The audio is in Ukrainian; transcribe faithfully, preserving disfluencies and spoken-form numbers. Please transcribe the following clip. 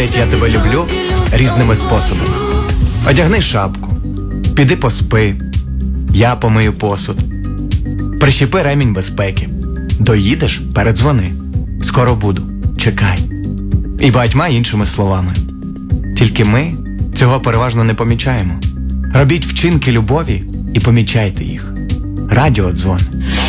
говорять «я тебе люблю» різними способами. Одягни шапку, піди поспи, я помию посуд, прищепи ремінь безпеки, доїдеш – передзвони, скоро буду, чекай. І багатьма іншими словами. Тільки ми цього переважно не помічаємо. Робіть вчинки любові і помічайте їх. Радіодзвон.